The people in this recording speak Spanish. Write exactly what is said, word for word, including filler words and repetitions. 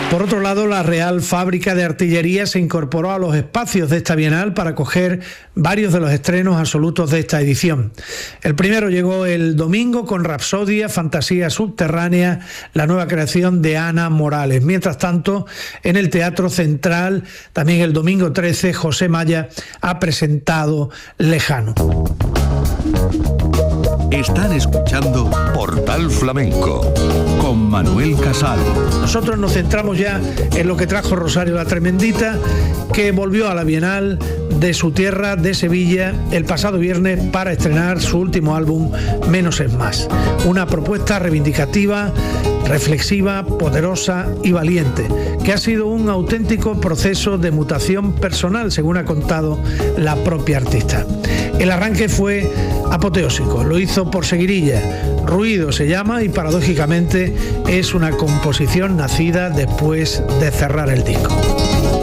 Por otro lado, la Real Fábrica de Artillería se incorporó a los espacios de esta Bienal para acoger varios de los estrenos absolutos de esta edición. El primero llegó el domingo con Rapsodia, Fantasía Subterránea, la nueva creación de Ana Morales. Mientras tanto, en el Teatro Central, también el domingo trece, José Maya ha presentado Lejano. Están escuchando Portal Flamenco con Manuel Casal. Nosotros nos centramos ya en lo que trajo Rosario la Tremendita, que volvió a la Bienal de su tierra, de Sevilla, el pasado viernes para estrenar su último álbum, Menos es Más. Una propuesta reivindicativa, reflexiva, poderosa y valiente, que ha sido un auténtico proceso de mutación personal, según ha contado la propia artista. El arranque fue apoteósico, lo hizo por seguirilla. Ruido se llama y paradójicamente es una composición nacida después de cerrar el disco.